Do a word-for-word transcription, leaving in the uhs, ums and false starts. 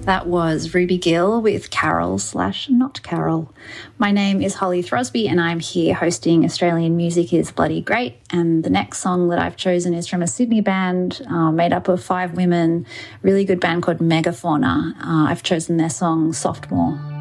That was Ruby Gill with Carol slash Not Carol. My name is Holly Throsby and I'm here hosting Australian Music is Bloody Great, and the next song that I've chosen is from a Sydney band uh, made up of five women, really good band called Megafauna. Uh, I've chosen their song Softmore.